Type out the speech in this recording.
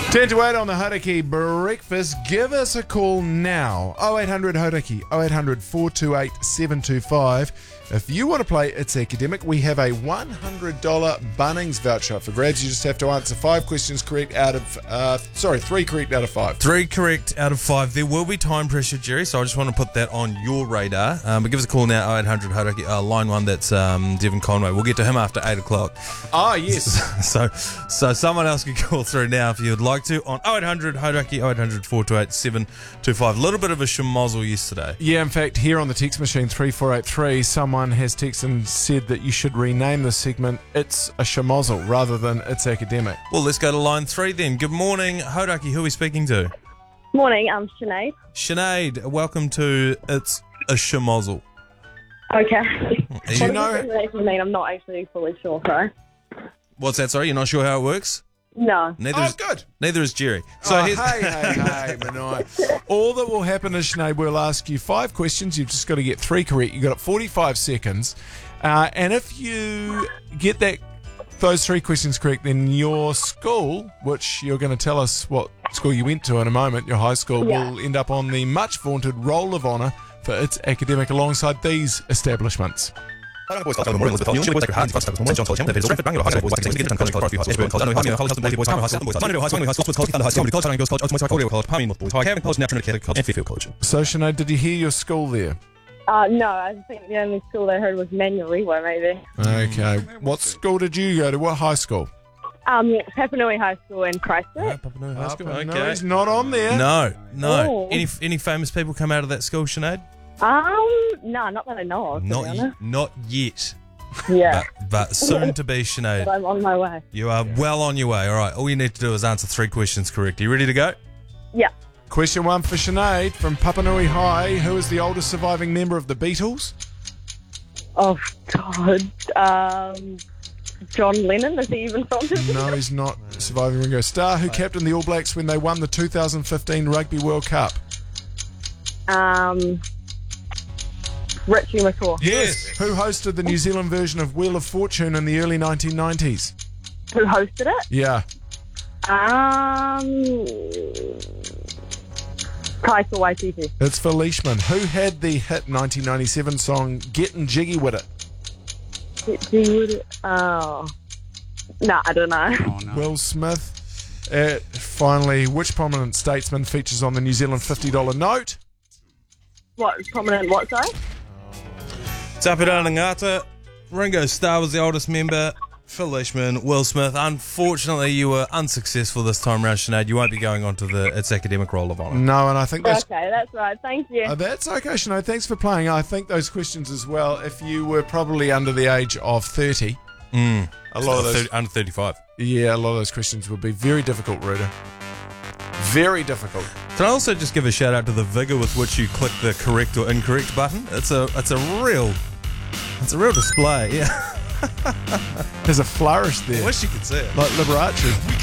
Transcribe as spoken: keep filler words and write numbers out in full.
ten to eight on the Hauraki Breakfast. Give us a call now. oh eight hundred Hauraki, oh eight hundred, four two eight, seven two five. If you want to play It's Academic, we have a one hundred dollars Bunnings voucher up for grabs. You just have to answer five questions correct out of, uh, sorry, three correct out of five. Three correct out of five. There will be time pressure, Jerry, so I just want to put that on your radar. Um, but give us a call now, oh eight hundred Hauraki, uh, line one, that's um, Devon Conway. We'll get to him after eight o'clock. Ah, yes. So so someone else can call through now if you would like to on oh eight hundred Hauraki, oh eight hundred, four two eight, seven two five. A little bit of a schmozzle yesterday. Yeah, in fact, here on the text machine three four eight three, someone has texted and said that you should rename the segment It's a Schmozzle rather than It's Academic. Well, let's go to line three then. Good morning, Hauraki. Who are we speaking to? Morning, I'm Sinead. Sinead, welcome to It's a Schmozzle. Okay. Do you What know- does it actually mean? I'm not actually fully sure, sorry. What's that, sorry? You're not sure how it works? No. Neither Oh, is good. Neither is Jerry. So oh, here's- hey, hey, hey, Manoi. All that will happen is, Sinead, we'll ask you five questions. You've just got to get three correct. You've got forty-five seconds. Uh, and if you get that those three questions correct, then your school, which you're going to tell us what school you went to in a moment, your high school, Yeah. will end up on the much vaunted Roll of Honour for It's Academic alongside these establishments. So, Sinead, did you hear your school there? Uh, no, I think the only school I heard was Manual Rewa, maybe. Okay. What school did you go to? What high school? Um, Papanui High School in Christchurch. Okay. No, he's not on there. No, no. Oh. Any any famous people come out of that school, Sinead? Um, no, not that I know of, to Not be y- honest. not yet, Yeah, but, but soon to be, Sinead. but I'm on my way. You are well on your way. All right, all you need to do is answer three questions correct. Are you ready to go? Yeah. Question one for Sinead from Papanui High. Who is the oldest surviving member of the Beatles? Oh, God. Um, John Lennon, is he even from this? No, he's not surviving Ringo Starr. Who captained the All Blacks when they won the two thousand fifteen Rugby World Cup? Um, Richie McCaw. Yes. Who hosted the New Zealand version of Wheel of Fortune in the early nineteen nineties? Who hosted it? Yeah. Um, Taika Waititi. It's for Leishman. Who had the hit nineteen ninety-seven song Gettin' Jiggy With It? Dude, oh. No, I don't know. Will Smith. Uh, finally, which prominent statesman features on the New Zealand fifty dollar note? What, prominent what, sorry? Tapirana Ngata, Ringo Starr was the oldest member. Phil Leishman, Will Smith. Unfortunately, you were unsuccessful this time around, Sinead. You won't be going on to the It's Academic Roll of Honour. No, and I think that's Okay, that's right. Thank you. Uh, that's okay, Sinead. Thanks for playing. I think those questions as well, if you were probably under the age of thirty, Mm. a lot of those, thirty, under thirty-five. yeah, a lot of those questions would be very difficult, Ruda. Very difficult. Can I also just give a shout out to the vigour with which you click the correct or incorrect button? It's a it's a real it's a real display. Yeah, There's a flourish I there, wish you could see it. like Liberace.